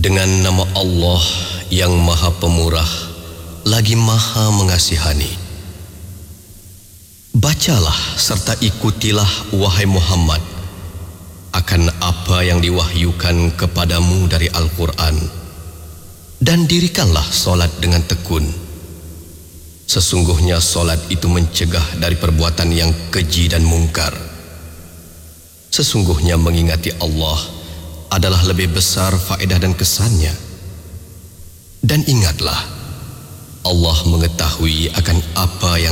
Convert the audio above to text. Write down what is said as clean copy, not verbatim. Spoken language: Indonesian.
Dengan nama Allah yang Maha Pemurah lagi Maha Mengasihani. Bacalah serta ikutilah wahai Muhammad akan apa yang diwahyukan kepadamu dari Al-Quran, dan dirikanlah solat dengan tekun. Sesungguhnya solat itu mencegah dari perbuatan yang keji dan mungkar. Sesungguhnya mengingati Allah adalah lebih besar faedah dan kesannya. Dan ingatlah, Allah mengetahui akan apa yang